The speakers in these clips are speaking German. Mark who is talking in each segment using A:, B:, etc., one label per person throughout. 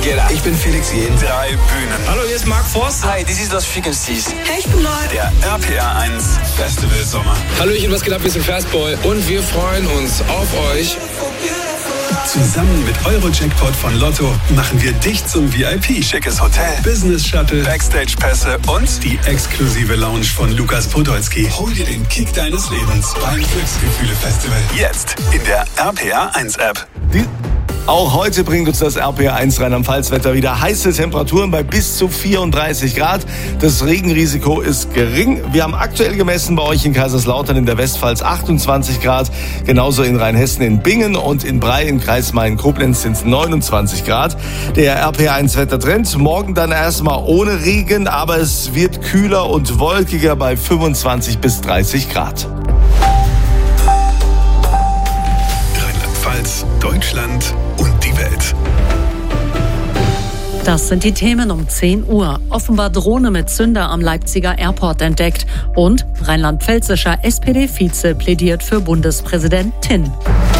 A: Ich bin Felix Jähn.
B: 3 Bühnen.
C: Hallo, hier ist Mark Forster.
D: Hi, this is Los Frequencies.
E: Hey, ich bin Neu.
B: Der RPR 1 Festival Sommer.
C: Hallöchen, was geht ab? Wir sind Fastboy und wir freuen uns auf euch.
B: Zusammen mit Euro-Jackpot von Lotto machen wir dich zum VIP. Schickes Hotel, Business Shuttle, Backstage-Pässe und die exklusive Lounge von Lukas Podolski. Hol dir den Kick deines Lebens beim Glücksgefühle-Festival. Jetzt in der RPR 1 App.
F: Auch heute bringt uns das RPR 1 Rheinland-Pfalz-Wetter wieder heiße Temperaturen bei bis zu 34 Grad. Das Regenrisiko ist gering. Wir haben aktuell gemessen bei euch in Kaiserslautern in der Westpfalz 28 Grad. Genauso in Rheinhessen in Bingen und in Bray im Kreis Main-Koblenz sind es 29 Grad. Der RPR 1 Wettertrend. Morgen dann erstmal ohne Regen, aber es wird kühler und wolkiger bei 25 bis 30 Grad.
B: Rheinland-Pfalz, Deutschland und die Welt.
G: Das sind die Themen um 10 Uhr. Offenbar Drohne mit Zünder am Leipziger Airport entdeckt. Und rheinland-pfälzischer SPD-Vize plädiert für Bundespräsident Tinn.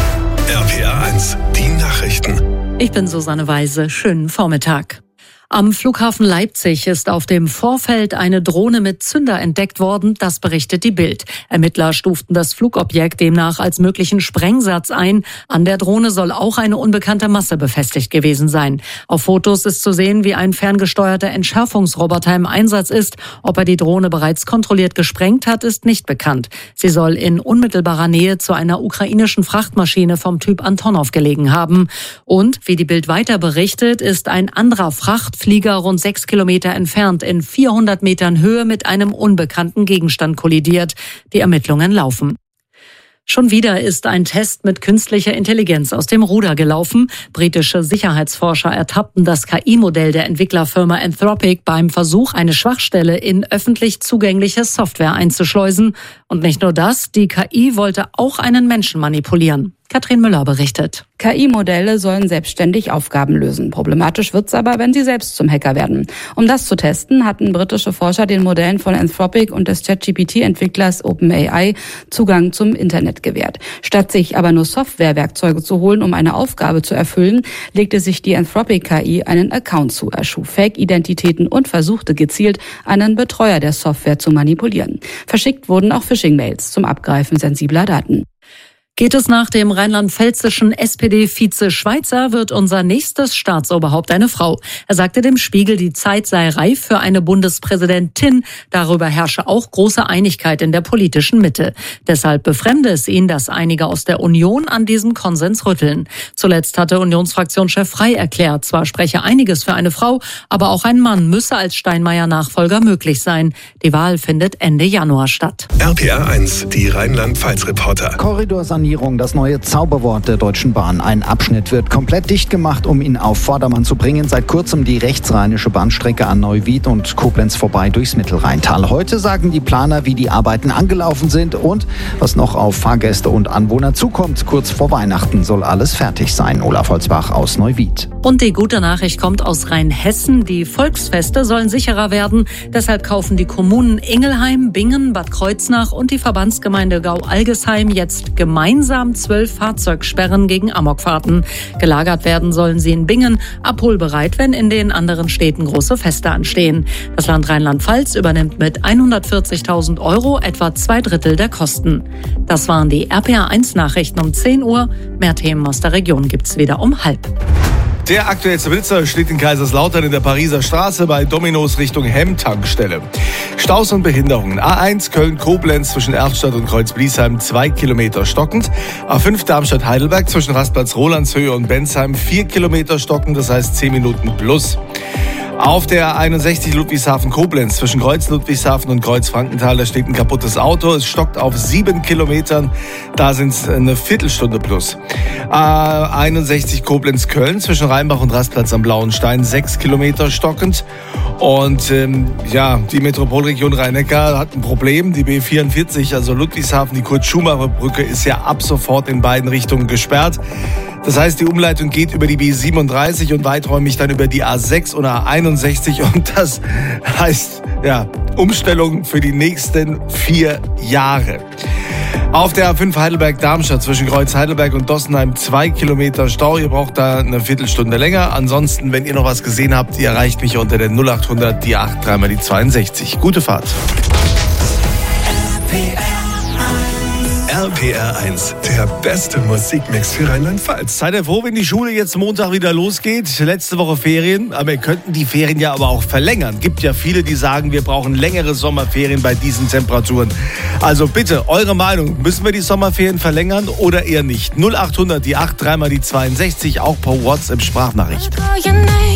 B: RPR 1, die Nachrichten.
G: Ich bin Susanne Weise. Schönen Vormittag. Am Flughafen Leipzig ist auf dem Vorfeld eine Drohne mit Zünder entdeckt worden, das berichtet die Bild. Ermittler stuften das Flugobjekt demnach als möglichen Sprengsatz ein. An der Drohne soll auch eine unbekannte Masse befestigt gewesen sein. Auf Fotos ist zu sehen, wie ein ferngesteuerter Entschärfungsroboter im Einsatz ist. Ob er die Drohne bereits kontrolliert gesprengt hat, ist nicht bekannt. Sie soll in unmittelbarer Nähe zu einer ukrainischen Frachtmaschine vom Typ Antonov gelegen haben. Und, wie die Bild weiter berichtet, ist ein anderer Frachtflieger rund 6 Kilometer entfernt in 400 Metern Höhe mit einem unbekannten Gegenstand kollidiert. Die Ermittlungen laufen. Schon wieder ist ein Test mit künstlicher Intelligenz aus dem Ruder gelaufen. Britische Sicherheitsforscher ertappten das KI-Modell der Entwicklerfirma Anthropic beim Versuch, eine Schwachstelle in öffentlich zugängliche Software einzuschleusen. Und nicht nur das, die KI wollte auch einen Menschen manipulieren. Katrin Müller berichtet.
H: KI-Modelle sollen selbstständig Aufgaben lösen. Problematisch wird's aber, wenn sie selbst zum Hacker werden. Um das zu testen, hatten britische Forscher den Modellen von Anthropic und des ChatGPT-Entwicklers OpenAI Zugang zum Internet gewährt. Statt sich aber nur Softwarewerkzeuge zu holen, um eine Aufgabe zu erfüllen, legte sich die Anthropic-KI einen Account zu, erschuf Fake-Identitäten und versuchte gezielt, einen Betreuer der Software zu manipulieren. Verschickt wurden auch Phishing-Mails zum Abgreifen sensibler Daten.
G: Geht es nach dem rheinland-pfälzischen SPD-Vize Schweizer, wird unser nächstes Staatsoberhaupt eine Frau. Er sagte dem Spiegel, die Zeit sei reif für eine Bundespräsidentin. Darüber herrsche auch große Einigkeit in der politischen Mitte. Deshalb befremde es ihn, dass einige aus der Union an diesem Konsens rütteln. Zuletzt hatte Unionsfraktionschef Frey erklärt, zwar spreche einiges für eine Frau, aber auch ein Mann müsse als Steinmeier-Nachfolger möglich sein. Die Wahl findet Ende Januar statt.
B: RPR 1, die Rheinland-Pfalz-Reporter.
A: Korridorsanierung, das neue Zauberwort der Deutschen Bahn. Ein Abschnitt wird komplett dicht gemacht, um ihn auf Vordermann zu bringen. Seit kurzem die rechtsrheinische Bahnstrecke an Neuwied und Koblenz vorbei durchs Mittelrheintal. Heute sagen die Planer, wie die Arbeiten angelaufen sind und was noch auf Fahrgäste und Anwohner zukommt. Kurz vor Weihnachten soll alles fertig sein. Olaf Holzbach aus Neuwied.
G: Und die gute Nachricht kommt aus Rheinhessen. Die Volksfeste sollen sicherer werden. Deshalb kaufen die Kommunen Ingelheim, Bingen, Bad Kreuznach und die Verbandsgemeinde Gau-Algesheim jetzt gemeinsam 12 Fahrzeugsperren gegen Amokfahrten. Gelagert werden sollen sie in Bingen, abholbereit, wenn in den anderen Städten große Feste anstehen. Das Land Rheinland-Pfalz übernimmt mit 140.000 € etwa 2/3 der Kosten. Das waren die RPR 1 Nachrichten um 10 Uhr. Mehr Themen aus der Region gibt's wieder um 12:30.
F: Der aktuellste Blitzer steht in Kaiserslautern in der Pariser Straße bei Dominos Richtung Hemm-Tankstelle. Staus und Behinderungen. A1 Köln-Koblenz zwischen Erftstadt und Kreuz-Bliesheim 2 Kilometer stockend. A5 Darmstadt-Heidelberg zwischen Rastplatz Rolandshöhe und Bensheim 4 Kilometer stockend, das heißt 10 Minuten plus. Auf der 61 Ludwigshafen-Koblenz zwischen Kreuz Ludwigshafen und Kreuz Frankenthal, da steht ein kaputtes Auto. Es stockt auf 7 Kilometern, da sind es eine Viertelstunde plus. 61 Koblenz-Köln zwischen Rheinbach und Rastplatz am Blauen Stein 6 Kilometer stockend. Und die Metropolregion Rhein-Neckar hat ein Problem. Die B44, also Ludwigshafen, die Kurt-Schumacher-Brücke ist ja ab sofort in beiden Richtungen gesperrt. Das heißt, die Umleitung geht über die B37 und weiträumig dann über die A6 und A61. Und das heißt, Umstellung für die nächsten 4 Jahre. Auf der A5 Heidelberg-Darmstadt zwischen Kreuz Heidelberg und Dossenheim 2 Kilometer Stau. Ihr braucht da eine Viertelstunde länger. Ansonsten, wenn ihr noch was gesehen habt, ihr erreicht mich unter der 0800 die 8 3 mal die 62. Gute Fahrt.
B: RPR 1, der beste Musikmix für Rheinland-Pfalz.
F: Seid ihr froh, wenn die Schule jetzt Montag wieder losgeht? Letzte Woche Ferien, aber wir könnten die Ferien ja aber auch verlängern. Gibt ja viele, die sagen, wir brauchen längere Sommerferien bei diesen Temperaturen. Also bitte, eure Meinung, müssen wir die Sommerferien verlängern oder eher nicht? 0800 die 8 3 mal die 62, auch per WhatsApp Sprachnachricht.